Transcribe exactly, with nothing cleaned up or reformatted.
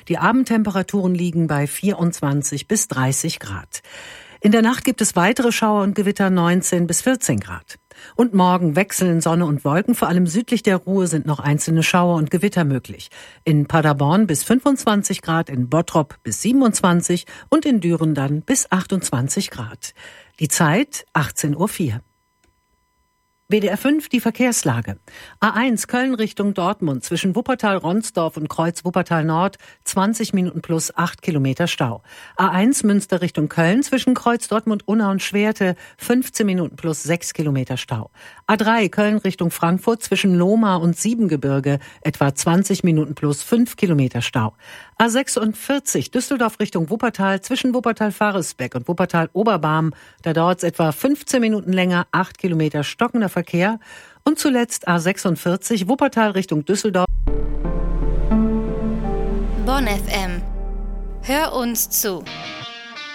Die Abendtemperaturen liegen bei vierundzwanzig bis dreißig Grad. In der Nacht gibt es weitere Schauer und Gewitter, neunzehn bis vierzehn Grad. Und morgen wechseln Sonne und Wolken. Vor allem südlich der Ruhr sind noch einzelne Schauer und Gewitter möglich. In Paderborn bis fünfundzwanzig Grad, in Bottrop bis siebenundzwanzig und in Düren dann bis achtundzwanzig Grad. Die Zeit achtzehn Uhr vier. W D R fünf, die Verkehrslage. A eins Köln Richtung Dortmund zwischen Wuppertal-Ronsdorf und Kreuz Wuppertal-Nord zwanzig Minuten plus acht Kilometer Stau. A eins Münster Richtung Köln zwischen Kreuz Dortmund-Unna und Schwerte fünfzehn Minuten plus sechs Kilometer Stau. A drei Köln Richtung Frankfurt zwischen Lohmar und Siebengebirge etwa zwanzig Minuten plus fünf Kilometer Stau. A sechsundvierzig Düsseldorf Richtung Wuppertal zwischen Wuppertal-Faresbeck und Wuppertal-Oberbarm. Da dauert es etwa fünfzehn Minuten länger, acht Kilometer stockender Verkehr. Und zuletzt A sechsundvierzig Wuppertal Richtung Düsseldorf. Bonn F M. Hör uns zu.